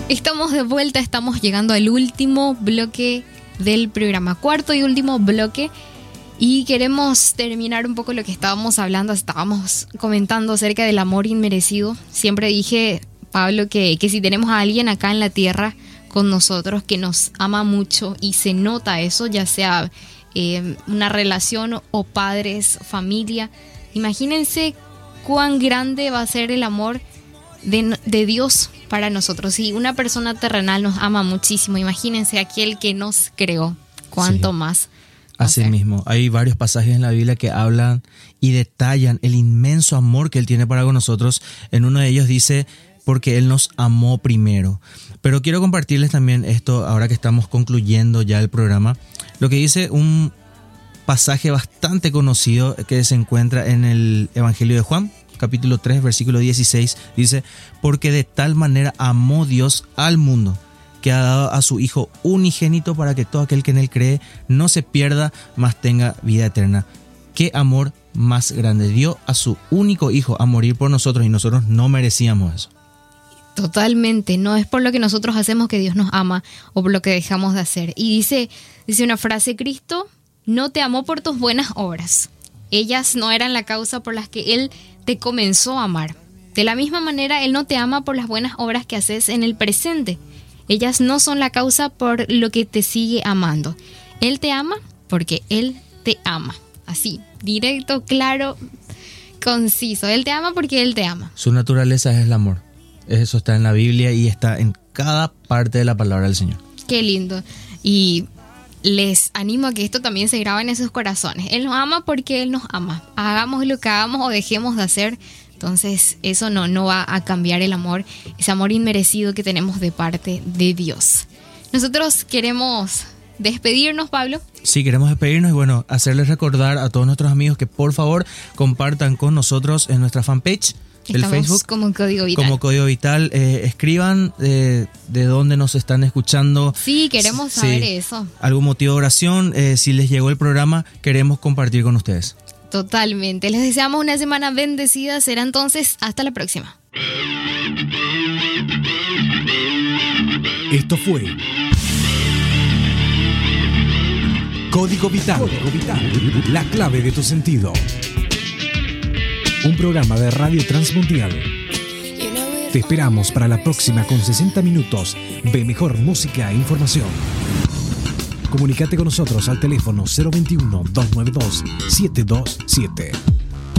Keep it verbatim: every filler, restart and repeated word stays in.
Estamos de vuelta, estamos llegando al último bloque del programa, cuarto y último bloque, y queremos terminar un poco lo que estábamos hablando, estábamos comentando acerca del amor inmerecido. Siempre dije, Pablo, que, que si tenemos a alguien acá en la tierra con nosotros que nos ama mucho y se nota eso, ya sea eh, una relación o padres, familia, imagínense cuán grande va a ser el amor de, de Dios para nosotros. Si una persona terrenal nos ama muchísimo, imagínense aquel que nos creó, cuánto sí. más. Así okay. mismo, hay varios pasajes en la Biblia que hablan y detallan el inmenso amor que Él tiene para con nosotros. En uno de ellos dice, porque Él nos amó primero. Pero quiero compartirles también esto, ahora que estamos concluyendo ya el programa, lo que dice un pasaje bastante conocido que se encuentra en el Evangelio de Juan, capítulo tres, versículo dieciséis, dice, porque de tal manera amó Dios al mundo, que ha dado a su Hijo unigénito para que todo aquel que en Él cree no se pierda, mas tenga vida eterna. ¿Qué amor más grande? Dio a su único Hijo a morir por nosotros y nosotros no merecíamos eso. Totalmente, no es por lo que nosotros hacemos que Dios nos ama o por lo que dejamos de hacer. Y dice, dice una frase, Cristo no te amó por tus buenas obras. Ellas no eran la causa por las que Él te comenzó a amar. De la misma manera, Él no te ama por las buenas obras que haces en el presente. Ellas no son la causa por lo que te sigue amando. Él te ama porque Él te ama. Así, directo, claro, conciso. Él te ama porque Él te ama. Su naturaleza es el amor. Eso está en la Biblia y está en cada parte de la palabra del Señor. Qué lindo. Y les animo a que esto también se grabe en sus corazones. Él nos ama porque Él nos ama. Hagamos lo que hagamos o dejemos de hacer. Entonces eso no, no va a cambiar el amor, ese amor inmerecido que tenemos de parte de Dios. Nosotros queremos despedirnos, Pablo. Sí, queremos despedirnos y bueno, hacerles recordar a todos nuestros amigos que por favor compartan con nosotros en nuestra fanpage del Estamos Facebook. Como Código Vital. Como Código Vital. Eh, escriban eh, de dónde nos están escuchando. Sí, queremos saber sí, eso. Algún motivo de oración. Eh, si les llegó el programa, queremos compartir con ustedes. Totalmente. Les deseamos una semana bendecida. Será entonces hasta la próxima. Esto fue Código Vital. Código Vital. La clave de tu sentido. Un programa de Radio Transmundial. Te esperamos para la próxima con sesenta minutos de mejor música e información. Comunícate con nosotros al teléfono cero veintiuno, doscientos noventa y dos, setecientos veintisiete.